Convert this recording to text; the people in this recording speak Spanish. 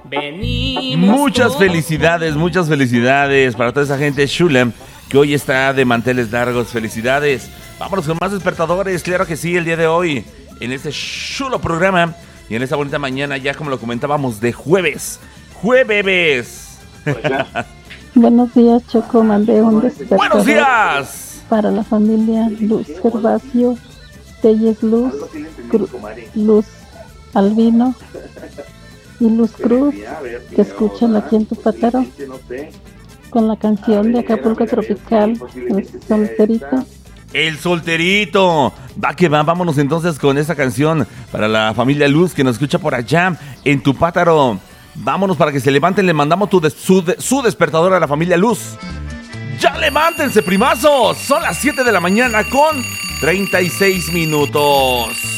Venimos. Muchas felicidades para toda esa gente chula que hoy está de manteles largos. Felicidades. Vámonos con más despertadores, claro que sí, el día de hoy, en este chulo programa y en esta bonita mañana, ya como lo comentábamos, de jueves. Buenos días, Choco. Mandé un despertador. ¡Buenos días! Para la familia Luz Gervasio, Telles Luz, Luz Albino y Luz Cruz, que escuchan aquí en tu pátaro, con la canción de Acapulco Tropical, El Solterito. El Solterito. Va que va, vámonos entonces con esta canción para la familia Luz que nos escucha por allá en tu pátaro. Vámonos para que se levanten, le mandamos su despertador a la familia Luz. ¡Ya levántense, primazos! Son las 7 de la mañana con 36 minutos.